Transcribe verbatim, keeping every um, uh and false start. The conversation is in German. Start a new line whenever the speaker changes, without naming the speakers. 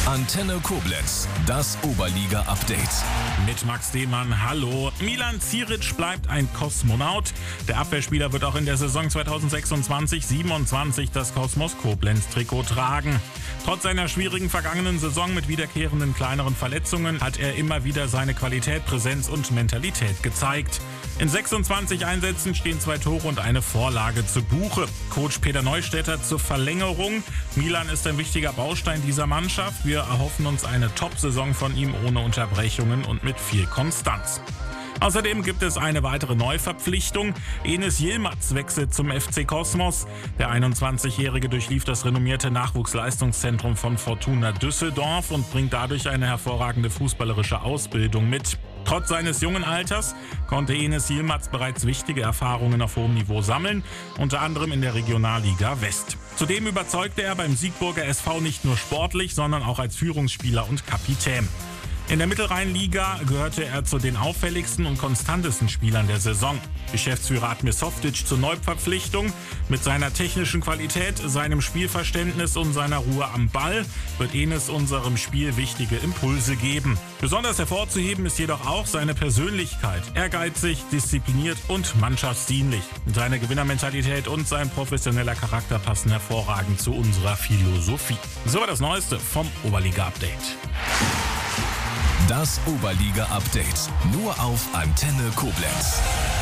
Antenne Koblenz, das Oberliga-Update.
Mit Max Demann, hallo. Milan Ćirić bleibt ein Kosmonaut. Der Abwehrspieler wird auch in der Saison zweitausendsechsundzwanzig siebenundzwanzig das Kosmos Koblenz-Trikot tragen. Trotz seiner schwierigen vergangenen Saison mit wiederkehrenden kleineren Verletzungen hat er immer wieder seine Qualität, Präsenz und Mentalität gezeigt. In sechsundzwanzig Einsätzen stehen zwei Tore und eine Vorlage zu Buche. Coach Peter Neustädter zur Verlängerung. Milan ist ein wichtiger Baustein dieser Mannschaft. Wir erhoffen uns eine Top-Saison von ihm ohne Unterbrechungen und mit viel Konstanz. Außerdem gibt es eine weitere Neuverpflichtung. Enes Yilmaz wechselt zum F C Kosmos. Der einundzwanzigjährige durchlief das renommierte Nachwuchsleistungszentrum von Fortuna Düsseldorf und bringt dadurch eine hervorragende fußballerische Ausbildung mit. Trotz seines jungen Alters konnte Enes Yilmaz bereits wichtige Erfahrungen auf hohem Niveau sammeln, unter anderem in der Regionalliga West. Zudem überzeugte er beim Siegburger S V nicht nur sportlich, sondern auch als Führungsspieler und Kapitän. In der Mittelrheinliga gehörte er zu den auffälligsten und konstantesten Spielern der Saison. Geschäftsführer Admir Softic zur Neuverpflichtung. Mit seiner technischen Qualität, seinem Spielverständnis und seiner Ruhe am Ball wird Enes unserem Spiel wichtige Impulse geben. Besonders hervorzuheben ist jedoch auch seine Persönlichkeit. Ehrgeizig, diszipliniert und mannschaftsdienlich. Seine Gewinnermentalität und sein professioneller Charakter passen hervorragend zu unserer Philosophie. So war das Neueste vom Oberliga-Update.
Das Oberliga-Update nur auf Antenne Koblenz.